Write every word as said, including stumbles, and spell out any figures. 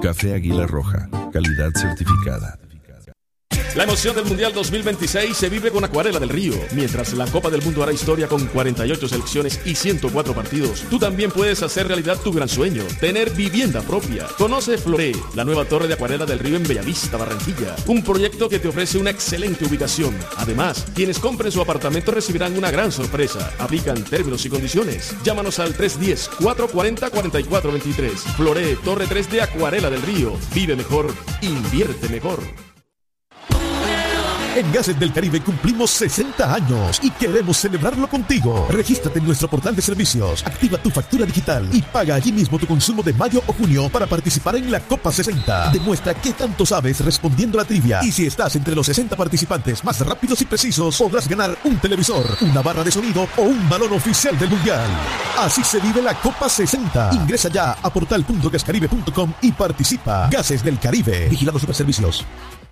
Café Águila Roja, calidad certificada. La emoción del Mundial dos mil veintiséis se vive con Acuarela del Río. Mientras la Copa del Mundo hará historia con cuarenta y ocho selecciones y ciento cuatro partidos, tú también puedes hacer realidad tu gran sueño, tener vivienda propia. Conoce Floré, la nueva torre de Acuarela del Río en Bellavista, Barranquilla. Un proyecto que te ofrece una excelente ubicación. Además, quienes compren su apartamento recibirán una gran sorpresa. Aplican términos y condiciones. Llámanos al tres uno cero, cuatro cuatro cero, cuatro cuatro dos tres. Floré, Torre tres de Acuarela del Río. Vive mejor, invierte mejor. En Gases del Caribe cumplimos sesenta años y queremos celebrarlo contigo. Regístrate en nuestro portal de servicios, activa tu factura digital y paga allí mismo tu consumo de mayo o junio para participar en la Copa sesenta. Demuestra qué tanto sabes respondiendo a la trivia, y si estás entre los sesenta participantes más rápidos y precisos, podrás ganar un televisor, una barra de sonido o un balón oficial del Mundial. Así se vive la Copa sesenta. Ingresa ya a portal punto gascaribe punto com y participa. Gases del Caribe. Vigilado Superservicios.